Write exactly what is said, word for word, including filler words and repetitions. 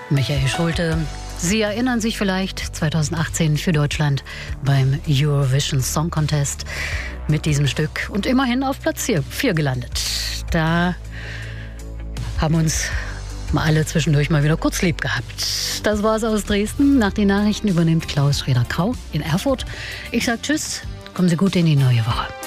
Michael Schulte. Sie erinnern sich vielleicht zweitausendachtzehn für Deutschland beim Eurovision Song Contest mit diesem Stück und immerhin auf Platz vier gelandet. Da haben uns mal alle zwischendurch mal wieder kurz lieb gehabt. Das war's aus Dresden. Nach den Nachrichten übernimmt Klaus Schröder-Krau in Erfurt. Ich sag Tschüss, kommen Sie gut in die neue Woche.